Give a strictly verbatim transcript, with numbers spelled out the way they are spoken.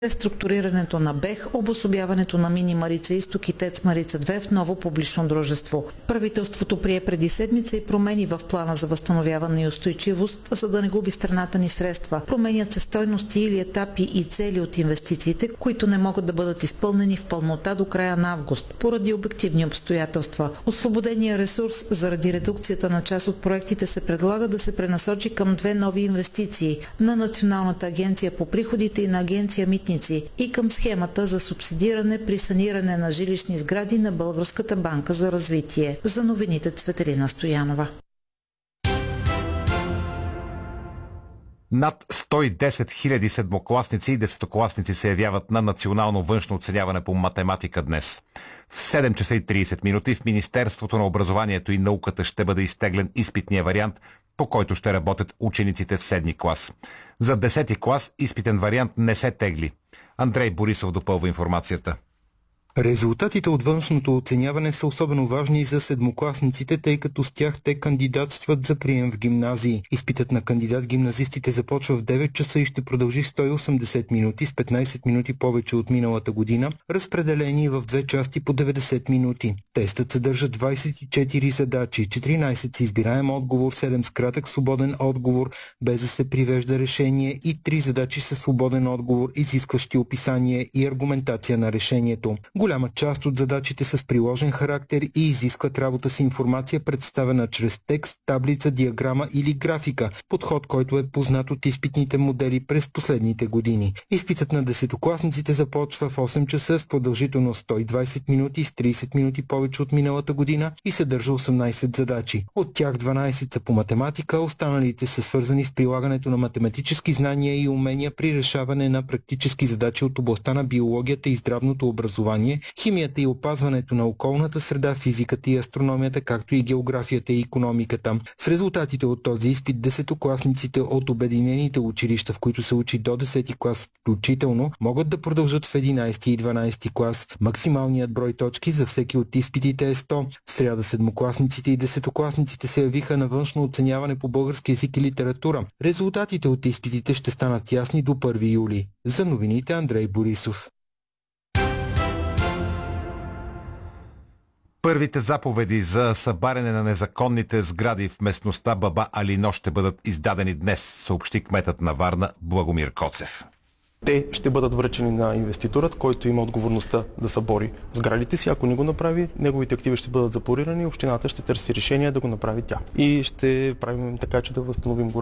Реструктурирането на БЕХ, обособяването на Мини Марица изток и ТЕЦ Марица две в ново публично дружество. Правителството прие преди седмица и промени в плана за възстановяване и устойчивост, за да не губи страната ни средства. Променят се стойности или етапи и цели от инвестициите, които не могат да бъдат изпълнени в пълнота до края на август, поради обективни обстоятелства. Освободения ресурс заради редукцията на част от проектите се предлага да се пренасочи към две нови инвестиции – на Националната агенция по приходите и на Агенция Митници, и към схемата за субсидиране при саниране на жилищни сгради на Българската банка за развитие. За новините Цветелина Стоянова. Над сто и десет хиляди седмокласници и десетокласници се явяват на национално външно оценяване по математика днес. В седем часа и тридесет минути в Министерството на образованието и науката ще бъде изтеглен изпитния вариант, по който ще работят учениците в седми клас. За десети клас изпитен вариант не се тегли. Андрей Борисов допълва информацията. Резултатите от външното оценяване са особено важни за седмокласниците, тъй като с тях те кандидатстват за прием в гимназии. Изпитът на кандидат-гимназистите започва в девет часа и ще продължи сто и осемдесет минути, с петнайсет минути повече от миналата година, разпределени в две части по деветдесет минути. Тестът съдържа двайсет и четири задачи, четиринайсет с избираем отговор, седем с кратък свободен отговор, без да се привежда решение, и три задачи със свободен отговор, изискващи описание и аргументация на решението. Голяма част от задачите са с приложен характер и изискват работа с информация, представена чрез текст, таблица, диаграма или графика, подход, който е познат от изпитните модели през последните години. Изпитът на десетокласниците започва в осем часа с продължителност сто и двайсет минути, с трийсет минути повече от миналата година и съдържа осемнайсет задачи. От тях дванайсет са по математика, останалите са свързани с прилагането на математически знания и умения при решаване на практически задачи от областта на биологията и здравното образование, химията и опазването на околната среда, физиката и астрономията, както и географията и икономиката. С резултатите от този изпит десетокласниците от обединените училища, в които се учи до десети клас включително, могат да продължат в единайсети и дванайсети клас. Максималният брой точки за всеки от изпитите е сто. В сряда седмокласниците и десетокласниците се явиха на външно оценяване по български език и литература. Резултатите от изпитите ще станат ясни до първи юли. За новините Андрей Борисов. Първите заповеди за събаряне на незаконните сгради в местността Баба Алино ще бъдат издадени днес, съобщи кметът на Варна Благомир Коцев. Те ще бъдат връчени на инвеститорът, който има отговорността да събори сградите си. Ако не го направи, неговите активи ще бъдат запорирани и общината ще търси решение да го направи тя. И ще правим така, че да възстановим